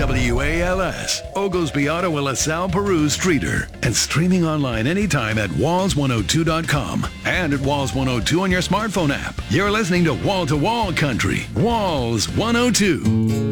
WALS, Oglesby, Ottawa, LaSalle, Peru, Streeter, and streaming online anytime at walls102.com and at Walls 102 on your smartphone app. You're listening to Wall to Wall Country, Walls 102.